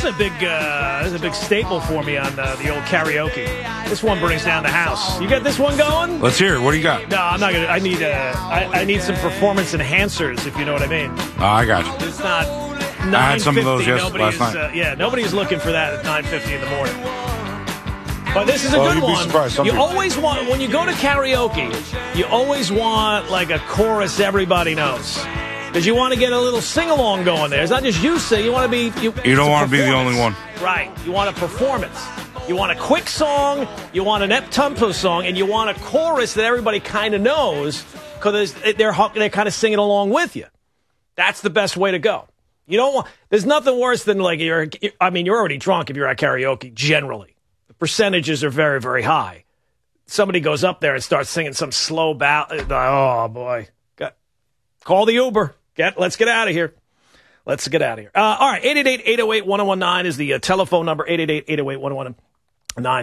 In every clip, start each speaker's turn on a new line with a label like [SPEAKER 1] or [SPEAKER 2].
[SPEAKER 1] is a big staple for me on the old karaoke. This one brings down the house. You got this one going?
[SPEAKER 2] Let's hear it. What do you got?
[SPEAKER 1] No, I'm not gonna. I need some performance enhancers, if you know what I mean.
[SPEAKER 2] Oh, I got you.
[SPEAKER 1] It's not.
[SPEAKER 2] I had some of those last night.
[SPEAKER 1] Nobody's looking for that at 9:50 in the morning. But this is a good one. You always want, when you go to karaoke, you always want like a chorus everybody knows. Because you want to get a little sing-along going there. It's not just you sing. You want to be... You
[SPEAKER 2] don't want to be the only one.
[SPEAKER 1] Right. You want a performance. You want a quick song, you want an up-tempo song, and you want a chorus that everybody kind of knows because they're kind of singing along with you. That's the best way to go. You don't want... There's nothing worse than like you're already drunk if you're at karaoke, generally. The percentages are very, very high. Somebody goes up there and starts singing some slow ballad. Oh, boy. Call the Uber. Let's get out of here. Let's get out of here. All right, 888-808-1019 is the telephone number, 888-808-1019.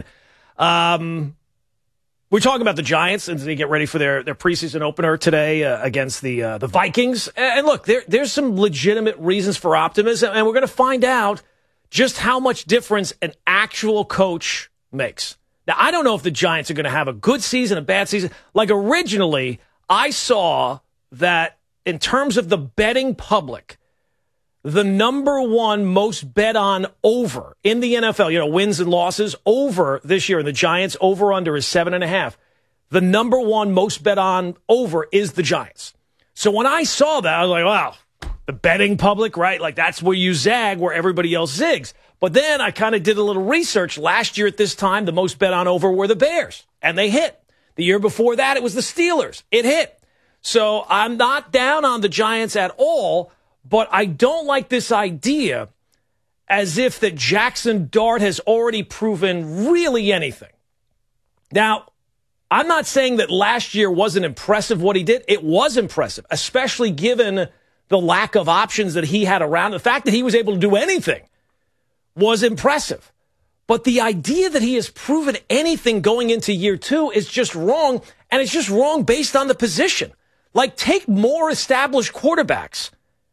[SPEAKER 1] We're talking about the Giants as they get ready for their preseason opener today against the Vikings. And look, there's some legitimate reasons for optimism, and we're going to find out just how much difference an actual coach makes. Now, I don't know if the Giants are going to have a good season, a bad season. Like originally, I saw that in terms of the betting public, the number one most bet on over in the NFL, wins and losses over this year, and the Giants over under is 7.5. The number one most bet on over is the Giants. So when I saw that, I was like, wow, the betting public, right? Like that's where you zag, where everybody else zigs. But then I kind of did a little research. Last year at this time, the most bet on over were the Bears, and they hit. The year before that, it was the Steelers. It hit. So I'm not down on the Giants at all, but I don't like this idea as if that Jackson Dart has already proven really anything. Now, I'm not saying that last year wasn't impressive what he did. It was impressive, especially given the lack of options that he had around. The fact that he was able to do anything was impressive. But the idea that he has proven anything going into year two is just wrong, and it's just wrong based on the position. Like, take more established quarterbacks.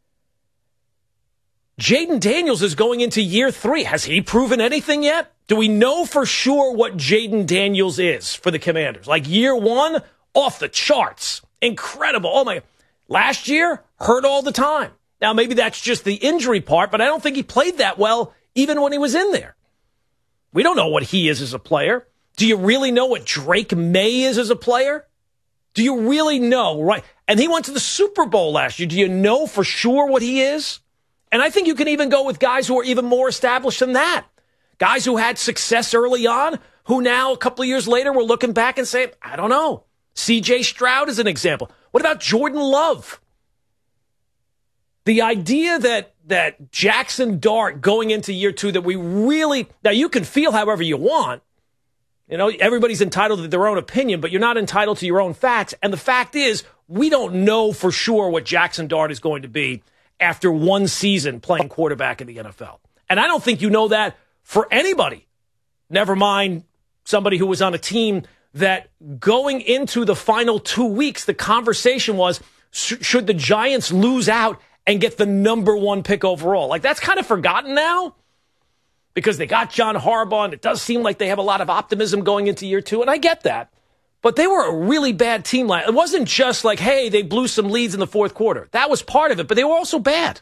[SPEAKER 1] Jaden Daniels is going into year 3. Has he proven anything yet? Do we know for sure what Jaden Daniels is for the Commanders? Like, year 1, off the charts. Incredible. Oh, my. Last year, hurt all the time. Now, maybe that's just the injury part, but I don't think he played that well even when he was in there. We don't know what he is as a player. Do you really know what Drake May is as a player? Do you really know, right? And he went to the Super Bowl last year. Do you know for sure what he is? And I think you can even go with guys who are even more established than that. Guys who had success early on, who now, a couple of years later, we're looking back and saying, I don't know. C.J. Stroud is an example. What about Jordan Love? The idea that Jackson Dart going into year 2, that we really... Now, you can feel however you want. Everybody's entitled to their own opinion, but you're not entitled to your own facts. And the fact is, we don't know for sure what Jackson Dart is going to be after one season playing quarterback in the NFL. And I don't think you know that for anybody. Never mind somebody who was on a team that going into the final 2 weeks, the conversation was, should the Giants lose out and get the number 1 pick overall? Like, that's kind of forgotten now because they got John Harbaugh, and it does seem like they have a lot of optimism going into year 2, and I get that. But they were a really bad team. It wasn't just like, hey, they blew some leads in the fourth quarter. That was part of it, but they were also bad.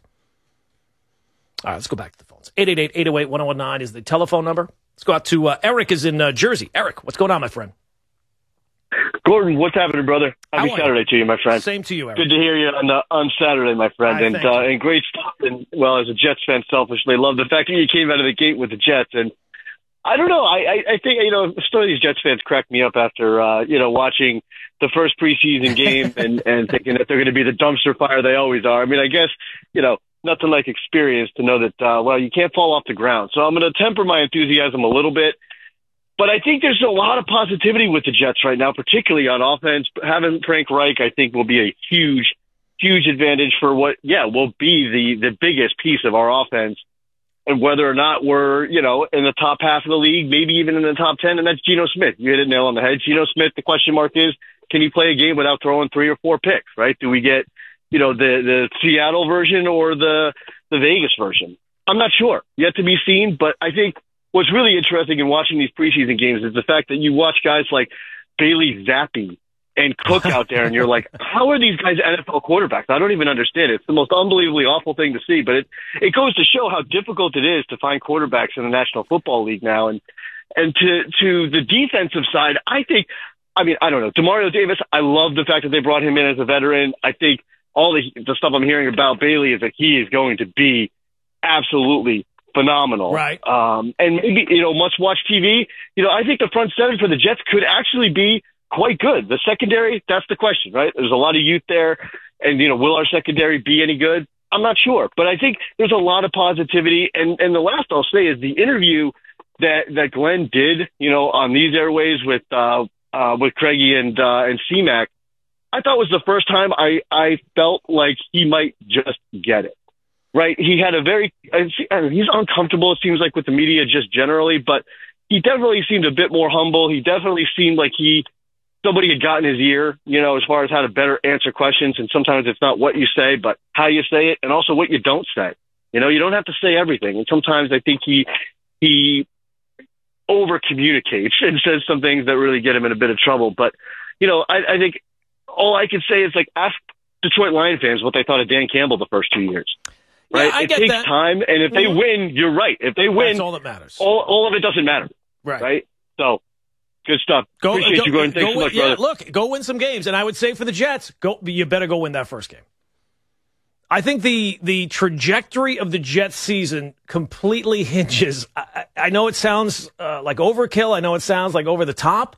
[SPEAKER 1] All right, let's go back to the phones. 888-808-1019 is the telephone number. Let's go out to Eric is in Jersey. Eric, what's going on, my friend?
[SPEAKER 3] Gordon, what's happening, brother? Happy Saturday to you, my friend.
[SPEAKER 1] Same to you, Eric.
[SPEAKER 3] Good to hear you on Saturday, my friend. And great stuff. And, well, as a Jets fan, selfishly, love the fact that you came out of the gate with the Jets. And I don't know. I think, some of these Jets fans crack me up after, watching the first preseason game and thinking that they're going to be the dumpster fire they always are. I mean, I guess, nothing like experience to know that, you can't fall off the ground. So I'm going to temper my enthusiasm a little bit. But I think there's a lot of positivity with the Jets right now, particularly on offense. Having Frank Reich, I think, will be a huge, huge advantage for what, will be the biggest piece of our offense. And whether or not we're, in the top half of the league, maybe even in the top 10, and that's Geno Smith. You hit it nail on the head. Geno Smith, the question mark is, can he play a game without throwing 3 or 4 picks, right? Do we get, the Seattle version or the Vegas version? I'm not sure. Yet to be seen. But I think what's really interesting in watching these preseason games is the fact that you watch guys like Bailey Zappi and Cook out there, and you're like, how are these guys NFL quarterbacks? I don't even understand it. It's the most unbelievably awful thing to see, but it goes to show how difficult it is to find quarterbacks in the National Football League now. And to the defensive side, I don't know. Demario Davis, I love the fact that they brought him in as a veteran. I think all the stuff I'm hearing about Bailey is that he is going to be absolutely phenomenal.
[SPEAKER 1] Right.
[SPEAKER 3] And maybe, must-watch TV. I think the front seven for the Jets could actually be quite good. The secondary, that's the question, right? There's a lot of youth there, and, will our secondary be any good? I'm not sure, but I think there's a lot of positivity. And the last I'll say is the interview that Glenn did, on these airways with Craigie and C-Mac, I thought was the first time I felt like he might just get it, right? He had he's uncomfortable, it seems like, with the media just generally, but he definitely seemed a bit more humble. He definitely seemed like somebody had gotten his ear, as far as how to better answer questions. And sometimes it's not what you say, but how you say it, and also what you don't say. You don't have to say everything. And sometimes I think he over communicates and says some things that really get him in a bit of trouble. But, I think all I can say is, like, ask Detroit Lion fans what they thought of Dan Campbell the first 2 years. Right?
[SPEAKER 1] Yeah, I get
[SPEAKER 3] takes
[SPEAKER 1] that.
[SPEAKER 3] time, and if they win, you're right. If they win,
[SPEAKER 1] that's all that matters.
[SPEAKER 3] All of it doesn't matter. Right? So, good stuff. Appreciate you, Gordon. Thanks so much, brother.
[SPEAKER 1] Look, go win some games. And I would say for the Jets, you better go win that first game. I think the trajectory of the Jets season completely hinges. I know it sounds like overkill. I know it sounds like over the top.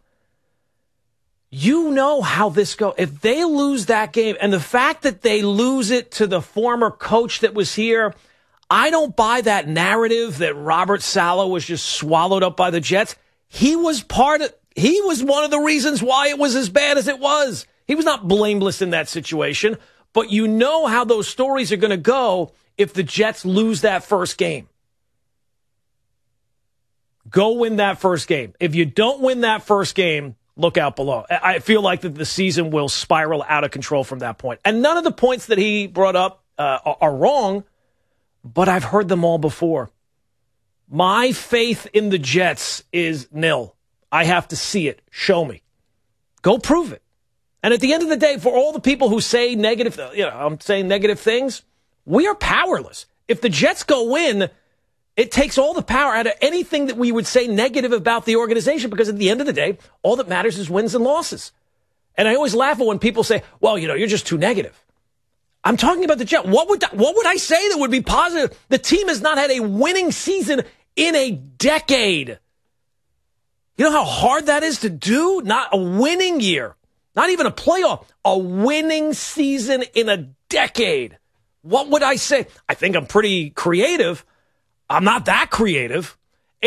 [SPEAKER 1] You know how this goes. If they lose that game, and the fact that they lose it to the former coach that was here, I don't buy that narrative that Robert Saleh was just swallowed up by the Jets. He was one of the reasons why it was as bad as it was. He was not blameless in that situation, but you know how those stories are going to go if the Jets lose that first game. Go win that first game. If you don't win that first game, look out below. I feel like that the season will spiral out of control from that point. And none of the points that he brought up are wrong, but I've heard them all before. My faith in the Jets is nil. I have to see it. Show me. Go prove it. And at the end of the day, for all the people who say negative, I'm saying negative things, we are powerless. If the Jets go win, it takes all the power out of anything that we would say negative about the organization, because at the end of the day, all that matters is wins and losses. And I always laugh at when people say, well, you're just too negative. I'm talking about the Jets. What would I say that would be positive? The team has not had a winning season in a decade. You know how hard that is to do? Not a winning year. Not even a playoff. A winning season in a decade. What would I say? I think I'm pretty creative. I'm not that creative.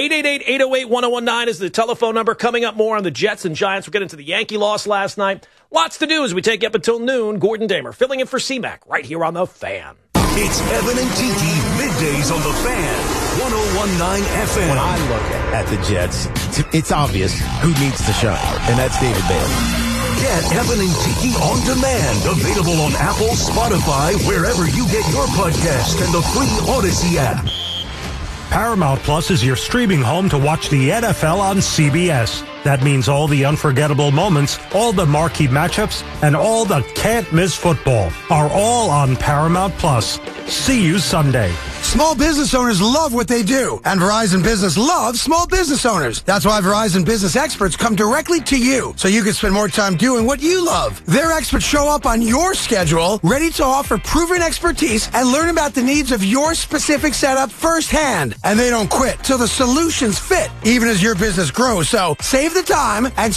[SPEAKER 1] 888-808-1019 is the telephone number. Coming up more on the Jets and Giants. We'll get into the Yankee loss last night. Lots to do as we take you up until noon. Gordon Damer filling in for C-Mac right here on The Fan.
[SPEAKER 4] It's Evan and Tiki middays on The Fan. 101.9 FM.
[SPEAKER 5] When I look at the Jets, it's obvious who needs to shine, and that's David Bailey.
[SPEAKER 4] Get Evan and Tiki on demand. Available on Apple, Spotify, wherever you get your podcast, and the free Odyssey app.
[SPEAKER 6] Paramount Plus is your streaming home to watch the NFL on CBS. That means all the unforgettable moments, all the marquee matchups, and all the can't-miss football are all on Paramount Plus. See you Sunday.
[SPEAKER 7] Small business owners love what they do, and Verizon Business loves small business owners. That's why Verizon Business experts come directly to you, so you can spend more time doing what you love. Their experts show up on your schedule, ready to offer proven expertise and learn about the needs of your specific setup firsthand. And they don't quit till the solutions fit, even as your business grows. So save the time and